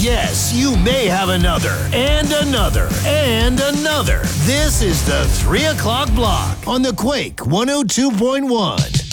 yes, you may have another, and another, and another. This is the 3 o'clock block on the Quake 102.1.